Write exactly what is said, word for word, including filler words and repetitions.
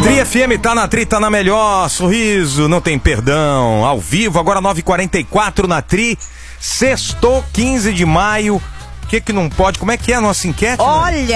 Tri F M tá na Tri, tá na melhor. Sorriso, não tem perdão. Ao vivo, agora nove e quarenta e quatro na Tri. Sextou, quinze de maio. O que que não pode? Como é que é a nossa enquete? Olha,